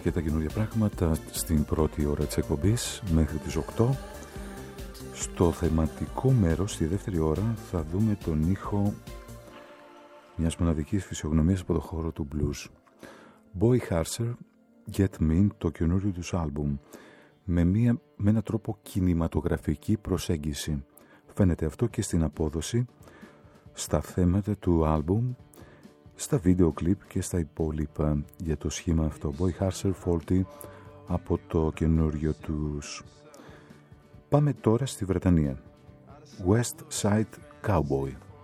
αρκετά καινούργια πράγματα στην πρώτη ώρα της εκπομπής μέχρι τις 8. Στο θεματικό μέρος, στη δεύτερη ώρα, θα δούμε τον ήχο μιας μοναδικής φυσιογνωμίας από το χώρο του blues. Boy Harsher, Get Me, το καινούριο τους άλμπουμ, με έναν τρόπο κινηματογραφική προσέγγιση. Φαίνεται αυτό και στην απόδοση, στα θέματα του άλμπουμ, στα βίντεο κλιπ και στα υπόλοιπα για το σχήμα αυτό. Boy Harsher, Faulty, από το καινούριο τους. Πάμε τώρα στη Βρετανία. West Side Cowboy.